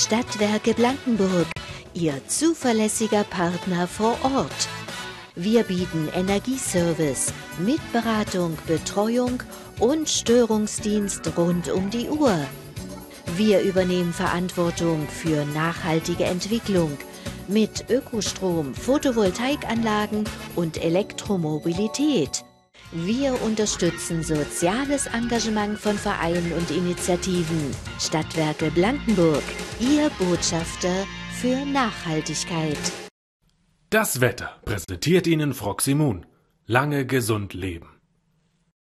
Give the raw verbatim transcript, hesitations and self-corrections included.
Stadtwerke Blankenburg, Ihr zuverlässiger Partner vor Ort. Wir bieten Energieservice mit Beratung, Betreuung und Störungsdienst rund um die Uhr. Wir übernehmen Verantwortung für nachhaltige Entwicklung mit Ökostrom, Photovoltaikanlagen und Elektromobilität. Wir unterstützen soziales Engagement von Vereinen und Initiativen. Stadtwerke Blankenburg, Ihr Botschafter für Nachhaltigkeit. Das Wetter präsentiert Ihnen Froximun. Lange gesund leben.